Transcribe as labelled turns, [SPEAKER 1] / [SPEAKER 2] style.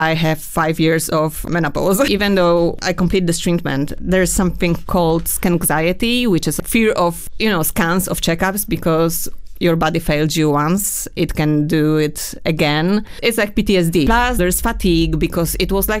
[SPEAKER 1] I have 5 years of menopause. Even though I complete this treatment, there's something called scan anxiety, which is fear of, scans of checkups because your body failed you once, it can do it again. It's like PTSD. Plus, there's fatigue because it was like